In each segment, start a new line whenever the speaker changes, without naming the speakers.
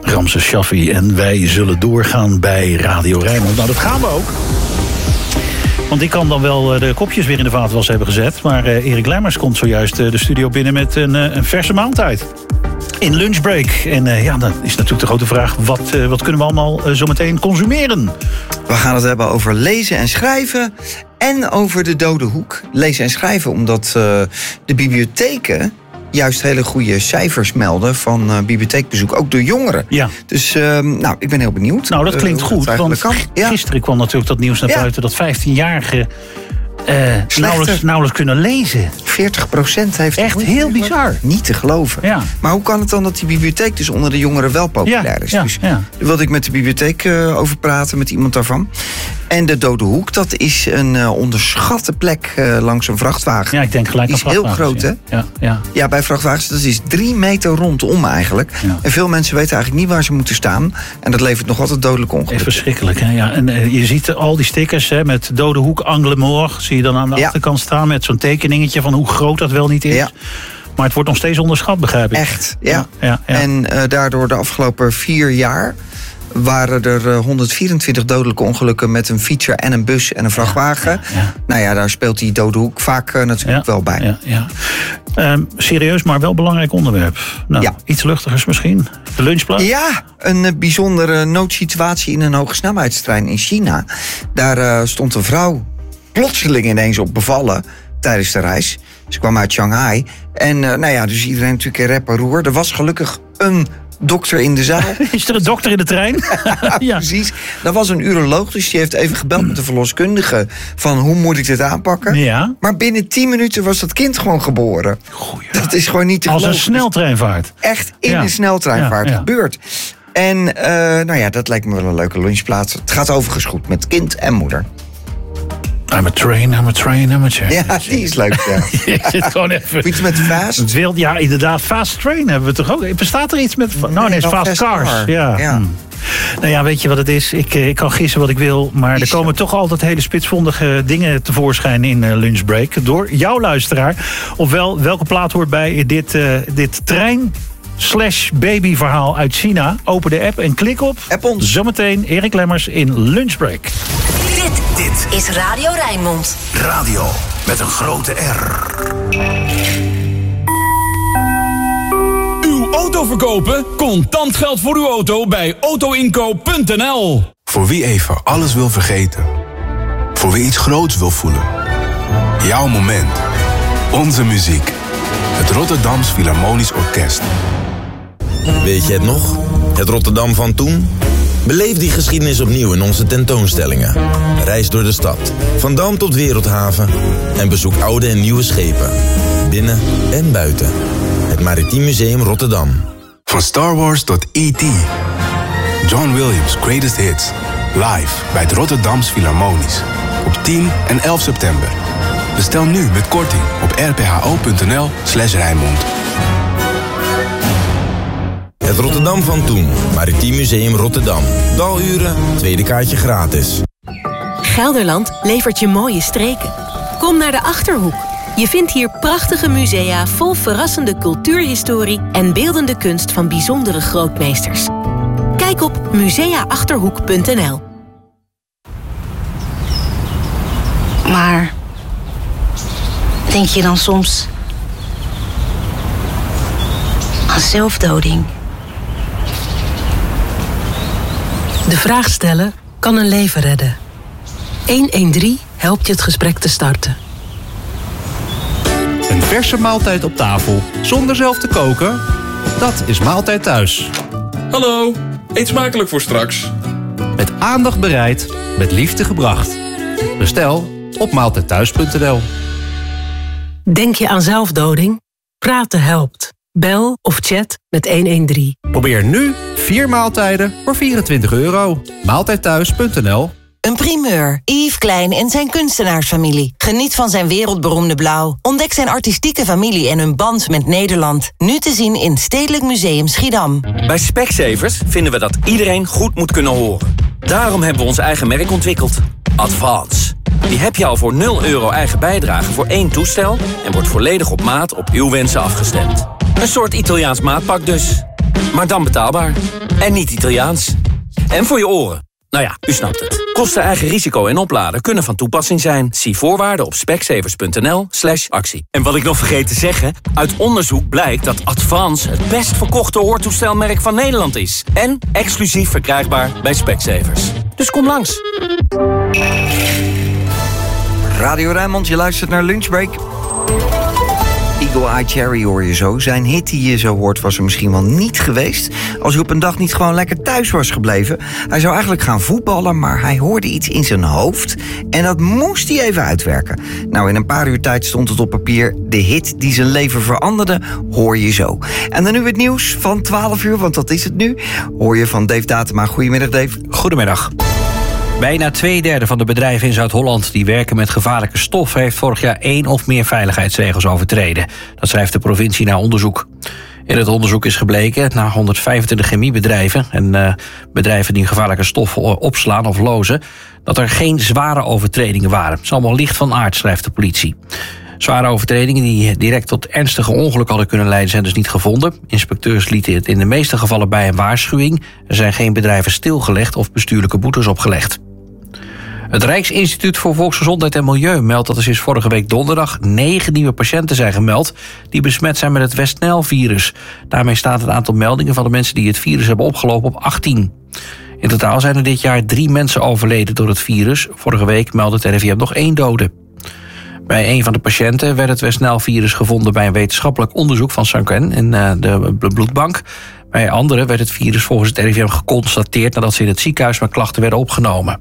Ramses Shaffi. En wij zullen doorgaan bij Radio Rijnmond. Nou, dat gaan we ook. Want ik kan dan wel de kopjes weer in de vaatwas hebben gezet. Maar Erik Lemmers komt zojuist de studio binnen met een verse maaltijd. In lunchbreak. En dan is natuurlijk de grote vraag, wat kunnen we allemaal zo meteen consumeren?
We gaan het hebben over lezen en schrijven en over de dode hoek. Lezen en schrijven omdat de bibliotheken juist hele goede cijfers melden van bibliotheekbezoek, ook door jongeren.
Ja.
Dus ik ben heel benieuwd.
Nou, dat klinkt goed, want gisteren kwam natuurlijk dat nieuws naar buiten dat 15-jarigen nauwelijks kunnen lezen.
40% heeft...
Echt heel bizar.
Niet te geloven.
Ja.
Maar hoe kan het dan dat die bibliotheek dus onder de jongeren wel populair is? Dus daar wilde ik met de bibliotheek over praten, met iemand daarvan. En de Dode Hoek, dat is een onderschatte plek langs een vrachtwagen.
Ja, ik denk gelijk aan vrachtwagens.
Die is heel groot, hè? Ja, bij vrachtwagens, dat is 3 meter rondom eigenlijk. Ja. En veel mensen weten eigenlijk niet waar ze moeten staan. En dat levert nog altijd dodelijke ongelukken.
Verschrikkelijk, hè? Ja. En je ziet al die stickers met Dode Hoek, Anglemore. Zie je dan aan de achterkant staan met zo'n tekeningetje van hoe groot dat wel niet is. Ja. Maar het wordt nog steeds onderschat, begrijp ik.
Echt, ja. En daardoor de afgelopen 4 jaar waren er 124 dodelijke ongelukken met een fietser en een bus en een vrachtwagen. Nou ja, daar speelt die Dode Hoek vaak natuurlijk wel bij.
Serieus, maar wel belangrijk onderwerp. Nou, iets luchtigers misschien. De lunchplaats?
Ja, een bijzondere noodsituatie in een hogesnelheidstrein in China. Daar stond een vrouw plotseling ineens op bevallen tijdens de reis. Ze kwam uit Shanghai. En dus iedereen natuurlijk in rep en roer. Er was gelukkig een dokter in de zaal.
Is er een dokter in de trein?
Ja, precies. Dat was een uroloog, dus die heeft even gebeld met de verloskundige van hoe moet ik dit aanpakken. Ja. Maar binnen 10 minuten was dat kind gewoon geboren.
Goeie.
Dat is gewoon niet te geloven.
Als een sneltreinvaart.
Echt in een sneltreinvaart gebeurd. En dat lijkt me wel een leuke lunchplaats. Het gaat overigens goed met kind en moeder.
I'm a train.
Ja, die is leuk,
Je zit gewoon even...
Iets met fast?
Ja, inderdaad. Fast train hebben we toch ook? Bestaat er iets met... Nee, fast cars. Ja. Nou ja, weet je wat het is? Ik kan gissen wat ik wil, maar er komen toch altijd hele spitsvondige dingen tevoorschijn in Lunchbreak. Door jouw luisteraar. Ofwel, welke plaat hoort bij dit trein/babyverhaal uit China? Open de app en klik op.
App ons.
Zometeen Erik Lemmers in Lunchbreak.
Dit is Radio Rijnmond.
Radio met een grote R.
Uw auto verkopen? Contant geld voor uw auto bij autoinkoop.nl.
Voor wie even alles wil vergeten. Voor wie iets groots wil voelen. Jouw moment. Onze muziek. Het Rotterdams Philharmonisch Orkest.
Weet je het nog? Het Rotterdam van toen? Beleef die geschiedenis opnieuw in onze tentoonstellingen. Reis door de stad, van Dam tot Wereldhaven. En bezoek oude en nieuwe schepen. Binnen en buiten. Het Maritiem Museum Rotterdam.
Van Star Wars tot E.T. John Williams' Greatest Hits. Live bij het Rotterdams Philharmonisch. Op 10 en 11 september. Bestel nu met korting op rpho.nl/Rijnmond.
Het Rotterdam van toen. Maritiem Museum Rotterdam. Daluren, tweede kaartje gratis.
Gelderland levert je mooie streken. Kom naar de Achterhoek. Je vindt hier prachtige musea vol verrassende cultuurhistorie en beeldende kunst van bijzondere grootmeesters. Kijk op museaachterhoek.nl.
Maar denk je dan soms aan zelfdoding?
De vraag stellen kan een leven redden. 113 helpt je het gesprek te starten.
Een verse maaltijd op tafel, zonder zelf te koken? Dat is Maaltijd Thuis.
Hallo, eet smakelijk voor straks.
Met aandacht bereid, met liefde gebracht. Bestel op maaltijdthuis.nl.
Denk je aan zelfdoding? Praten helpt. Bel of chat met 113.
Probeer nu 4 maaltijden voor €24. Maaltijdthuis.nl.
Een primeur. Yves Klein en zijn kunstenaarsfamilie. Geniet van zijn wereldberoemde blauw. Ontdek zijn artistieke familie en hun band met Nederland. Nu te zien in Stedelijk Museum Schiedam.
Bij Specsavers vinden we dat iedereen goed moet kunnen horen. Daarom hebben we ons eigen merk ontwikkeld. Advance. Die heb je al voor €0 eigen bijdrage voor 1 toestel... en wordt volledig op maat op uw wensen afgestemd. Een soort Italiaans maatpak dus. maar dan betaalbaar. En niet Italiaans. En voor je oren. Nou ja, u snapt het. Kosten, eigen risico en opladen kunnen van toepassing zijn. Zie voorwaarden op specsavers.nl/actie. En wat ik nog vergeet te zeggen, uit onderzoek blijkt dat Advance het best verkochte hoortoestelmerk van Nederland is. En exclusief verkrijgbaar bij Specsavers. Dus kom langs.
Radio Rijnmond, je luistert naar Lunchbreak. Eagle Eye Cherry hoor je zo. Zijn hit die je zo hoort was er misschien wel niet geweest als hij op een dag niet gewoon lekker thuis was gebleven. Hij zou eigenlijk gaan voetballen, maar hij hoorde iets in zijn hoofd en dat moest hij even uitwerken. Nou, in een paar uur tijd stond het op papier. De hit die zijn leven veranderde, hoor je zo. En dan nu het nieuws van 12 uur, want dat is het nu. Hoor je van Dave Datema. Goedemiddag, Dave.
Goedemiddag. Bijna 2/3 van de bedrijven in Zuid-Holland die werken met gevaarlijke stoffen heeft vorig jaar 1 of meer veiligheidsregels overtreden. Dat schrijft de provincie na onderzoek. In het onderzoek is gebleken, na 125 chemiebedrijven en bedrijven die gevaarlijke stoffen opslaan of lozen, dat er geen zware overtredingen waren. Het is allemaal licht van aard, schrijft de politie. Zware overtredingen die direct tot ernstige ongelukken hadden kunnen leiden zijn dus niet gevonden. Inspecteurs lieten het in de meeste gevallen bij een waarschuwing. Er zijn geen bedrijven stilgelegd of bestuurlijke boetes opgelegd. Het Rijksinstituut voor Volksgezondheid en Milieu meldt dat er sinds vorige week donderdag 9 nieuwe patiënten zijn gemeld die besmet zijn met het West-Nijl-virus. Daarmee staat het aantal meldingen van de mensen die het virus hebben opgelopen op 18. In totaal zijn er dit jaar 3 mensen overleden door het virus. Vorige week meldde het RIVM nog 1 dode. Bij een van de patiënten werd het West-Nijl-virus gevonden bij een wetenschappelijk onderzoek van Sanquin in de bloedbank. Bij anderen werd het virus volgens het RIVM geconstateerd nadat ze in het ziekenhuis met klachten werden opgenomen.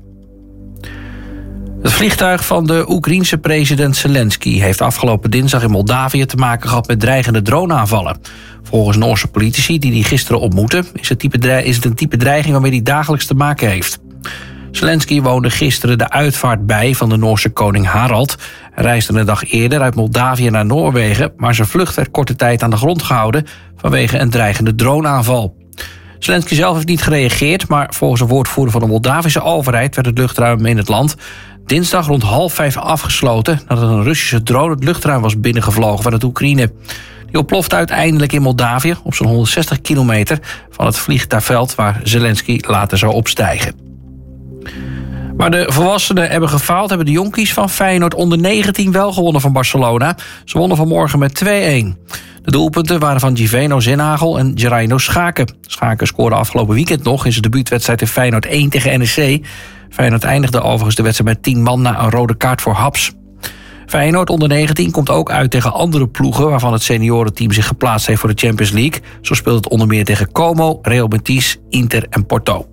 Het vliegtuig van de Oekraïense president Zelensky heeft afgelopen dinsdag in Moldavië te maken gehad met dreigende droneaanvallen. Volgens Noorse politici die hij gisteren ontmoette is het een type dreiging waarmee hij dagelijks te maken heeft. Zelensky woonde gisteren de uitvaart bij van de Noorse koning Harald. Hij reisde een dag eerder uit Moldavië naar Noorwegen, maar zijn vlucht werd korte tijd aan de grond gehouden vanwege een dreigende droneaanval. Zelensky zelf heeft niet gereageerd, maar volgens een woordvoerder van de Moldavische overheid werd het luchtruim in het land dinsdag rond 4:30 afgesloten nadat een Russische drone het luchtruim was binnengevlogen van het Oekraïne. Die ontplofte uiteindelijk in Moldavië op zo'n 160 kilometer van het vliegtuigveld waar Zelensky later zou opstijgen. Waar de volwassenen hebben gefaald, hebben de jonkies van Feyenoord onder 19 wel gewonnen van Barcelona. Ze wonnen vanmorgen met 2-1. De doelpunten waren van Giveno Zinhagel en Gerardo Schaken. Schaken scoorde afgelopen weekend nog in zijn debuutwedstrijd in Feyenoord 1 tegen NEC. Feyenoord eindigde overigens de wedstrijd met 10 man na een rode kaart voor Haps. Feyenoord onder 19 komt ook uit tegen andere ploegen waarvan het seniorenteam zich geplaatst heeft voor de Champions League. Zo speelt het onder meer tegen Como, Real Betis, Inter en Porto.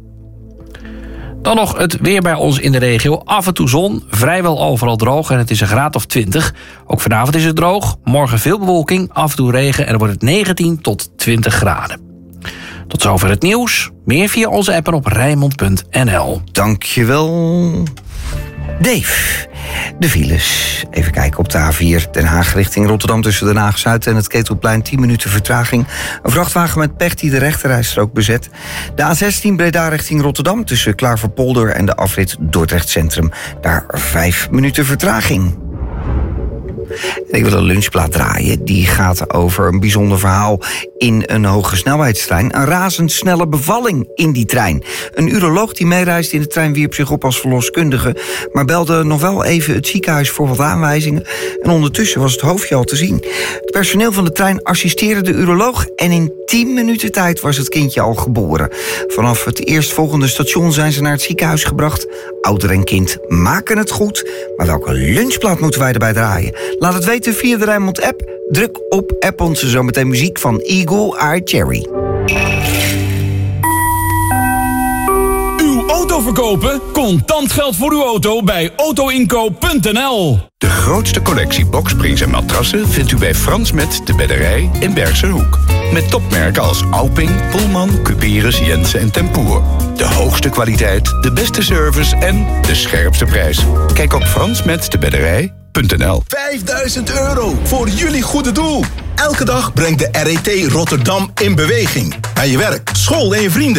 Dan nog het weer bij ons in de regio. Af en toe zon, vrijwel overal droog en het is een graad of 20. Ook vanavond is het droog, morgen veel bewolking, af en toe regen en dan wordt het 19 tot 20 graden. Tot zover het nieuws. Meer via onze app en op Rijnmond.nl.
Dankjewel, Dave. De files. Even kijken op de A4 Den Haag richting Rotterdam tussen Den Haag-Zuid en het Ketelplein. 10 minuten vertraging. Een vrachtwagen met pech die de rechterrijstrook bezet. De A16 Breda richting Rotterdam tussen Klaverpolder en de afrit Dordrecht Centrum. Daar 5 minuten vertraging. En ik wil een lunchplaat draaien. Die gaat over een bijzonder verhaal in een hoge snelheidstrein. Een razendsnelle bevalling in die trein. Een uroloog die meereisde in de trein wierp zich op als verloskundige, maar belde nog wel even het ziekenhuis voor wat aanwijzingen. En ondertussen was het hoofdje al te zien. Het personeel van de trein assisteerde de uroloog en in 10 minuten tijd was het kindje al geboren. Vanaf het eerstvolgende station zijn ze naar het ziekenhuis gebracht. Ouder en kind maken het goed. Maar welke lunchplaat moeten wij erbij draaien? Laat het weten via de Rijnmond-app. Druk op app onze zometeen muziek van Eagle Eye Cherry.
Uw auto verkopen? Contant geld voor uw auto bij autoinkoop.nl.
De grootste collectie boksprings en matrassen vindt u bij Frans Met de Bedderij in Bergserhoek. Met topmerken als Alping, Pullman, Cuperus, Jensen en Tempoer. De hoogste kwaliteit, de beste service en de scherpste prijs. Kijk op fransmetdebedderij.nl.
€5.000 voor jullie goede doel. Elke dag brengt de RET Rotterdam in beweging. Naar je werk, school en je vrienden.